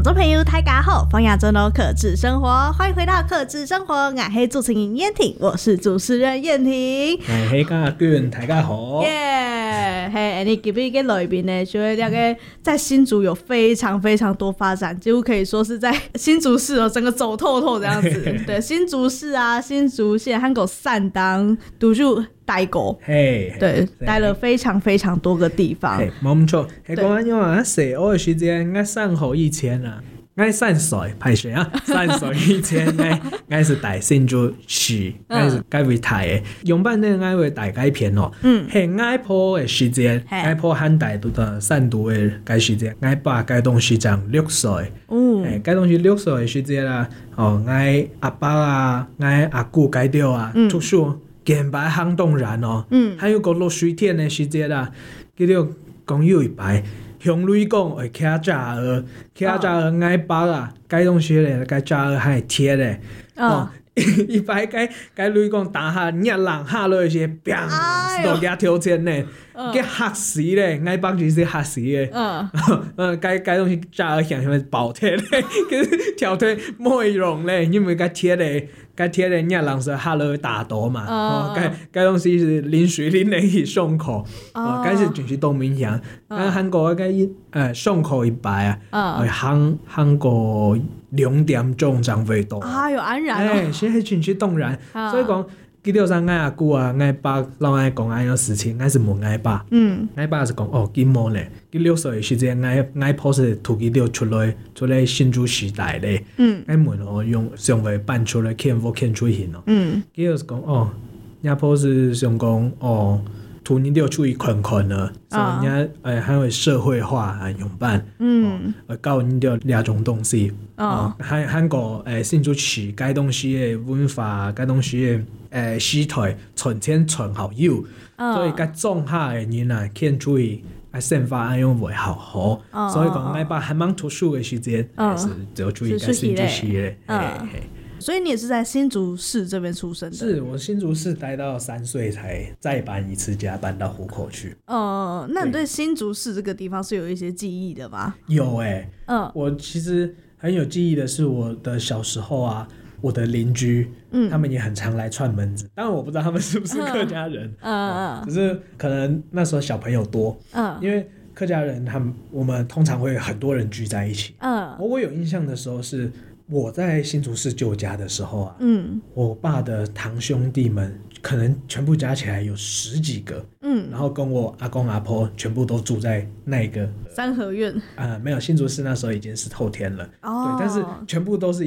听众朋友大家好，放亚洲的克制生活，欢迎回到克制生活，我是主持人燕婷，我是主持人燕婷。 我是家俊，大家好。 耶，嘿，你今日嘅来宾呢，就会那个在新竹有非常非常多发展，几乎可以说是在新竹市整个走透透这样子。对，新竹市啊，新竹县、韩国善当都就待过，对，待了非常非常多个地方。 冇错，係講緊因為細我嘅時間，我上學以前啊，我3歲，拍攝啊，3歲以前我是在新竹市，我是介為台嘅，用班呢我會大改片咯，係我破嘅時間，我破漢大都到散讀嘅介時間，我爸介東市長6歲，介東市6歲嘅時間啦，我阿爸啊，我阿姑介掉啊，讀書。健白行動然哦，還有個落水天的時節啦，叫做講有一排向雷講會騎炸鵝，騎炸鵝挨巴啊，該東西咧，該炸鵝還貼咧，一排該雷講打下熱浪下落去，砰，都驚跳前咧，驚嚇死咧，挨巴就是嚇死咧，該東西炸鵝像什麼爆貼咧，跟跳腿冇用咧，因為該貼咧。該貼的熱浪是下落打倒嘛，該東西是淋水淋得去胸口，該是就是都明顯。韓國該胸口一排啊，韓國2點鐘這樣味道。 有安然哦。 現在情緒動然，所以講。基本上我阿姑啊，我爸老愛講安樣事情，我是問我爸，我爸是講金毛咧，佢6歲時間，我婆是突佢掉出來新竹時代咧，我問用上回搬出來看出現咯，佢就是講我婆是想講突然掉出去困了，所以人家還會社會化用辦，教人掉兩種東西，韓國新竹市該東西嘅文化，該東西嘅。時代存錢存好友，所以該種下嘅人啊，看出去生活安樣會好，所以講我爸還蠻讀書嘅時間，是就注意該新竹市嘅。 所以你也是在新竹市這邊出生的？ 是我新竹市待到3歲才再搬一次家，搬到湖口去。 那你對新竹市這個地方是有一些記憶的嗎？ 有我其實很有記憶的是我的小時候啊。我的鄰居，他們也很常來串門子，當然我不知道他們是不是客家人，只是可能那時候小朋友多，因為客家人我們通常會很多人聚在一起，我有印象的時候是我在新竹市舊家的時候啊，我爸的堂兄弟們可能全部加起來有10幾個，然後跟我阿公阿婆全部都住在那個三合院， 沒有，新竹市那時候已經是透天了，對，但是全部都是